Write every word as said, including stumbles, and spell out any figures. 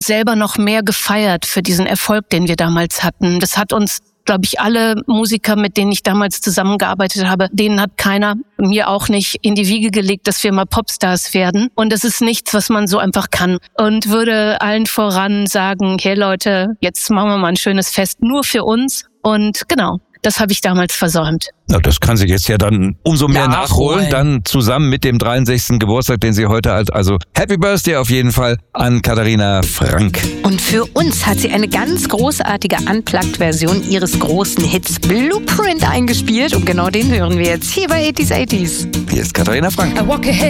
selber noch mehr gefeiert für diesen Erfolg, den wir damals hatten. Das hat uns, glaube ich, alle Musiker, mit denen ich damals zusammengearbeitet habe, denen hat keiner, mir auch nicht, in die Wiege gelegt, dass wir mal Popstars werden. Und das ist nichts, was man so einfach kann. Und würde allen voran sagen, hey Leute, jetzt machen wir mal ein schönes Fest nur für uns. Und genau, das habe ich damals versäumt. Na, das kann sie jetzt ja dann umso mehr Nachholen. nachholen, dann zusammen mit dem dreiundsechzigsten Geburtstag, den sie heute hat. Also Happy Birthday auf jeden Fall an Katharina Frank. Und für uns hat sie eine ganz großartige Unplugged-Version ihres großen Hits Blueprint eingespielt. Und genau den hören wir jetzt hier bei eighties eighties. Hier ist Katharina Frank. I walk ahead.